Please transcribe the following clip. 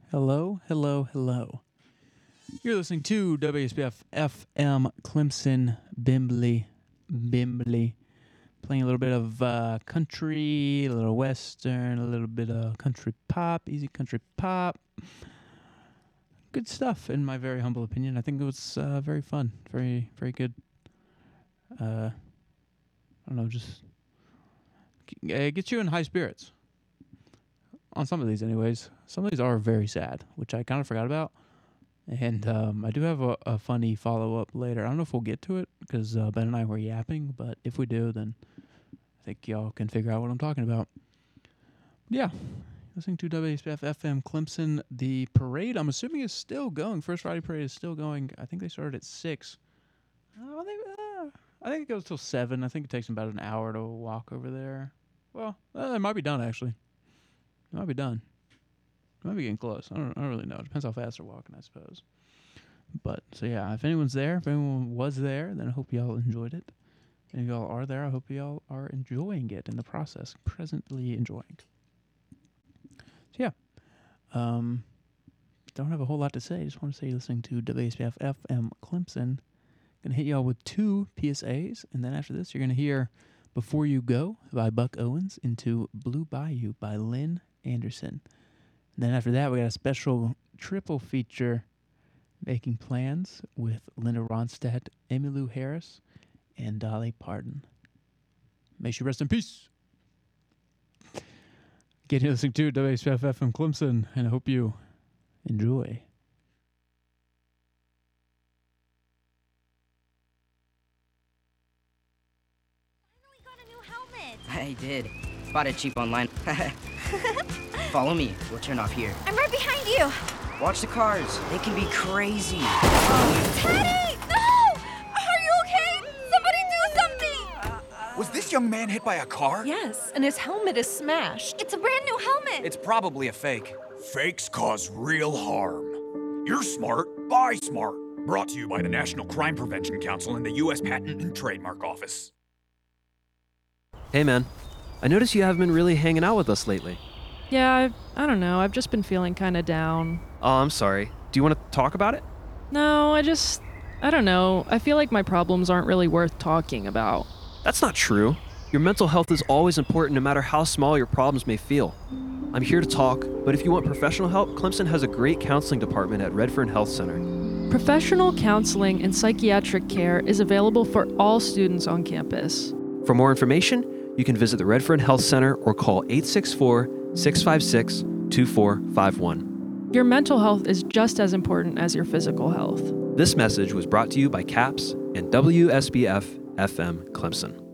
Hello, hello, hello. You're listening to WSBF FM Clemson Bimbley. Playing a little bit of country, a little western, a little bit of country pop, easy country pop. Good stuff, in my very humble opinion. I think it was very fun, very, very good. I don't know, just it gets you in high spirits. On some of these, anyways. Some of these are very sad, which I kind of forgot about. And I do have a funny follow-up later. I don't know if we'll get to it, because Ben and I were yapping, but if we do, then I think y'all can figure out what I'm talking about. Yeah, listening to WSBF FM Clemson. The parade, I'm assuming, is still going. First Friday parade is still going. I think they started at 6. I think it goes till 7. I think it takes them about an hour to walk over there. Well, it might be done, actually. It might be done. It might be getting close. I don't really know. It depends how fast they're walking, I suppose. But, so yeah, if anyone's there, if anyone was there, then I hope y'all enjoyed it. And if y'all are there, I hope y'all are enjoying it in the process, presently enjoying. So yeah, don't have a whole lot to say. Just want to say you're listening to WSBF FM Clemson. Going to hit y'all with 2 PSAs, and then after this, you're going to hear Before You Go by Buck Owens into Blue Bayou by Lynn Anderson. And then after that, we got a special triple feature, Making Plans, with Linda Ronstadt, Emmylou Harris, and Dolly Parton. May she rest in peace. Getting listening to WSBF FM Clemson, and I hope you enjoy. I did. Bought it cheap online. Follow me. We'll turn off here. I'm right behind you. Watch the cars. They can be crazy. Teddy! No! Are you okay? Somebody do something! Was this young man hit by a car? Yes, and his helmet is smashed. It's a brand new helmet. It's probably a fake. Fakes cause real harm. You're smart, buy smart. Brought to you by the National Crime Prevention Council and the U.S. Patent and Trademark Office. Hey man, I noticed you haven't been really hanging out with us lately. Yeah, I don't know. I've just been feeling kind of down. Oh, I'm sorry. Do you want to talk about it? No, I don't know. I feel like my problems aren't really worth talking about. That's not true. Your mental health is always important no matter how small your problems may feel. I'm here to talk, but if you want professional help, Clemson has a great counseling department at Redfern Health Center. Professional counseling and psychiatric care is available for all students on campus. For more information, you can visit the Redfern Health Center or call 864-656-2451. Your mental health is just as important as your physical health. This message was brought to you by CAPS and WSBF FM Clemson.